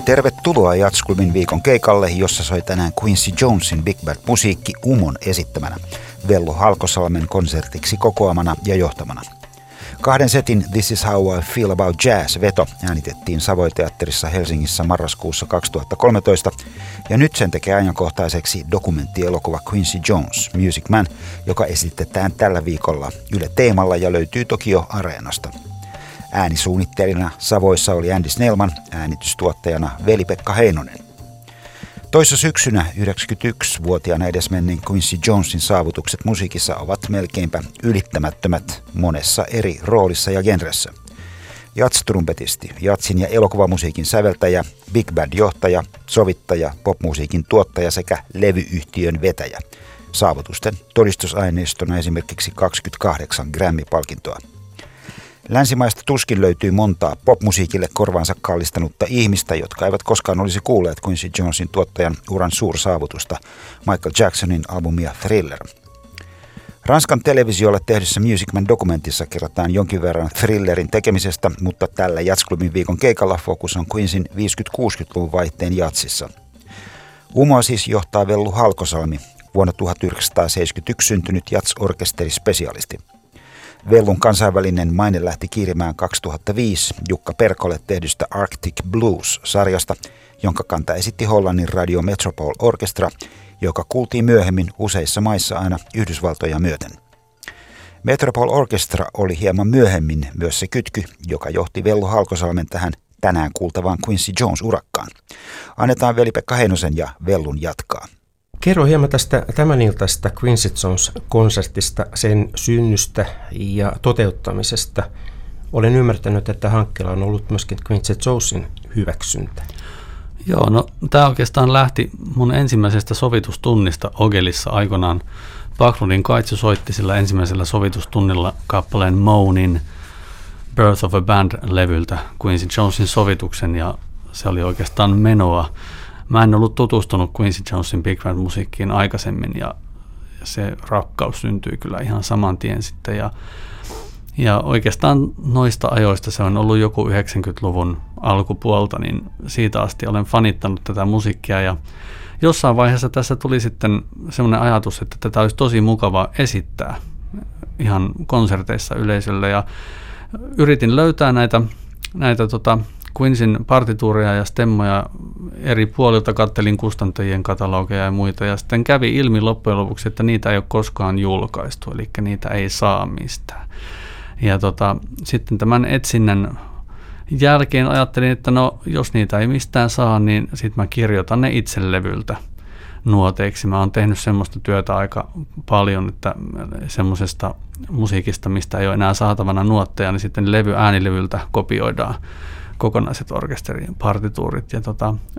Tervetuloa Jazzklubin viikon keikalle, jossa soi tänään Quincy Jonesin Big Band-musiikki Umon esittämänä, Vellu Halkosalmen konsertiksi kokoamana ja johtamana. 2 setin This is how I feel about jazz -veto äänitettiin Savoy-teatterissa Helsingissä marraskuussa 2013, ja nyt sen tekee ajankohtaiseksi dokumenttielokuva Quincy Jones, Music Man, joka esitetään tällä viikolla Yle Teemalla ja löytyy Tokio Areenasta. Äänisuunnittelijana Savoissa oli Andy Snellman, äänitystuottajana Veli-Pekka Heinonen. Toissa syksynä 91-vuotiaana edesmenneen Quincy Jonesin saavutukset musiikissa ovat melkeinpä ylittämättömät monessa eri roolissa ja genressä. Jazz-trumpetisti, jazzin ja elokuvamusiikin säveltäjä, big band-johtaja, sovittaja, popmusiikin tuottaja sekä levyyhtiön vetäjä. Saavutusten todistusaineistona esimerkiksi 28 Grammy-palkintoa. Länsimaista tuskin löytyy montaa popmusiikille korvaansa kallistanutta ihmistä, jotka eivät koskaan olisi kuulleet Quincy Jonesin tuottajan uran suursaavutusta, Michael Jacksonin albumia Thriller. Ranskan televisiolle tehdyssä Music Man-dokumentissa kerrotaan jonkin verran Thrillerin tekemisestä, mutta tällä Jazzklubin viikon keikalla fokus on Quinceyn 50-60-luvun vaihteen jazzissa. Umoa siis johtaa Vellu Halkosalmi, vuonna 1971 syntynyt jazz-orkesterispesialisti. Vellun kansainvälinen maine lähti kiirimään 2005 Jukka Perkolle tehdystä Arctic Blues-sarjasta, jonka kanta esitti Hollannin Radio Metropole Orchestra, joka kuultiin myöhemmin useissa maissa aina Yhdysvaltoja myöten. Metropole Orchestra oli hieman myöhemmin myös se kytky, joka johti Vellu Halkosalmen tähän tänään kuultavaan Quincy Jones-urakkaan. Annetaan Veli-Pekka Heinosen ja Vellun jatkaa. Kerro hieman tästä tämäniltaista Quincy Jones-konsertista, sen synnystä ja toteuttamisesta. Olen ymmärtänyt, että hankkeella on ollut myöskin Quincy Jonesin hyväksyntä. Joo, no tämä oikeastaan lähti mun ensimmäisestä sovitustunnista Ogelissa aikoinaan. Backrundin Kaitsu soitti sillä ensimmäisellä sovitustunnilla kappaleen Moanin Birth of a Band-levyltä Quincy Jonesin sovituksen, ja se oli oikeastaan menoa. Mä en ollut tutustunut Quincy Jonesin Big Band-musiikkiin aikaisemmin, ja se rakkaus syntyi kyllä ihan saman tien sitten. Ja oikeastaan noista ajoista, se on ollut joku 90-luvun alkupuolta, niin siitä asti olen fanittanut tätä musiikkia. Ja jossain vaiheessa tässä tuli sitten semmoinen ajatus, että tätä olisi tosi mukava esittää ihan konserteissa yleisölle. Ja yritin löytää näitä Quinceyn partituureja ja stemmoja eri puolilta, kattelin kustantajien katalogeja ja muita, ja sitten kävi ilmi loppujen lopuksi, että niitä ei ole koskaan julkaistu, eli niitä ei saa mistään. Ja sitten tämän etsinnän jälkeen ajattelin, että no jos niitä ei mistään saa, niin sitten mä kirjoitan ne itse levyltä nuoteiksi. Mä oon tehnyt semmoista työtä aika paljon, että semmoisesta musiikista, mistä ei ole enää saatavana nuotteja, niin sitten äänilevyltä kopioidaan kokonaiset orkesterin partituurit. Ja